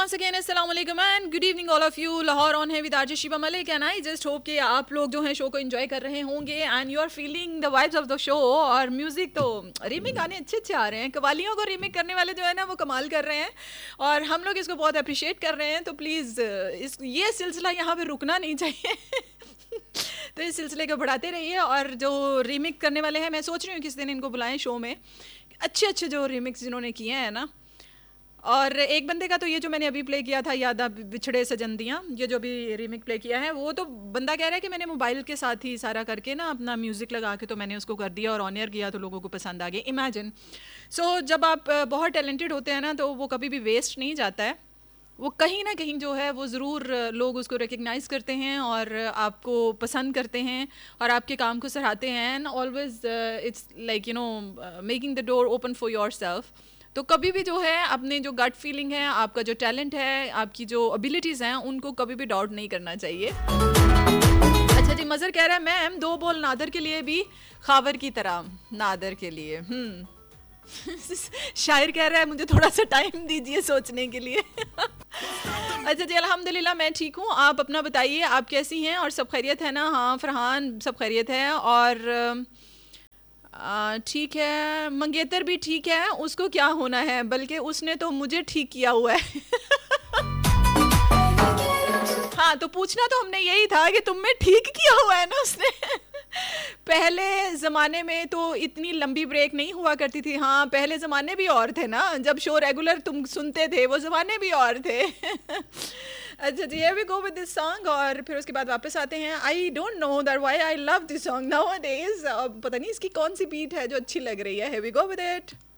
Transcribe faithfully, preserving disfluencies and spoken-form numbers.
once again, assalamu alaikum and good evening all of you. Lahore on है with R J Shiba Malik and I just hope कि आप लोग जो हैं show को enjoy कर रहे होंगे and you are feeling the vibes of the show. और म्यूज़िक तो रीमिक गाने अच्छे अच्छे आ रहे हैं, कवालियों को रीमिक करने वाले जो है ना वो कमाल कर रहे हैं और हम लोग इसको बहुत अप्रिशिएट कर रहे हैं. तो प्लीज़ इस ये सिलसिला यहाँ पे रुकना नहीं चाहिए. तो इस सिलसिले को बढ़ाते रहिए. और जो रीमिक करने वाले हैं मैं सोच रही हूँ किस दिन इनको बुलाएं शो में, अच्छे अच्छे जो रीमिक्स जिन्होंने किए हैं ना. और एक बंदे का तो ये जो मैंने अभी प्ले किया था, याद आ बिछड़े सजंदियाँ, ये जो भी रीमिक प्ले किया है, वो तो बंदा कह रहा है कि मैंने मोबाइल के साथ ही सारा करके ना अपना म्यूज़िक लगा के तो मैंने उसको कर दिया और ऑन एयर किया तो लोगों को पसंद आ गया. इमेजिन. सो so, जब आप बहुत टैलेंटेड होते हैं ना तो वो कभी भी वेस्ट नहीं जाता है. वो कहीं ना कहीं जो है वो ज़रूर लोग उसको रिकग्नाइज़ करते हैं और आपको पसंद करते हैं और आपके काम को सराहते हैं. And always it's like you know making the door open for your self. तो कभी भी जो है अपने जो गट फीलिंग है, आपका जो टैलेंट है, आपकी जो एबिलिटीज़ हैं, उनको कभी भी डाउट नहीं करना चाहिए. अच्छा जी, मज़र कह रहा है मैम दो बोल नादर के लिए भी खावर की तरह नादर के लिए. हम्म शायर कह रहा है मुझे थोड़ा सा टाइम दीजिए सोचने के लिए. अच्छा जी, अल्हम्दुलिल्लाह मैं ठीक हूँ. आप अपना बताइए, आप कैसी हैं और सब खैरियत है ना? हाँ फरहान, सब खैरियत है. और ठीक है, मंगेतर भी ठीक है, उसको क्या होना है, बल्कि उसने तो मुझे ठीक किया हुआ है. हाँ तो पूछना तो हमने यही था कि तुम में ठीक किया हुआ है ना उसने. पहले ज़माने में तो इतनी लंबी ब्रेक नहीं हुआ करती थी. हाँ पहले ज़माने भी और थे ना, जब शो रेगुलर तुम सुनते थे वो ज़माने भी और थे. अच्छा जी, here we go with this song और फिर उसके बाद वापस आते हैं. I don't know that why I love this song now days. पता नहीं इसकी कौन सी बीट है जो अच्छी लग रही है. Here we go with it.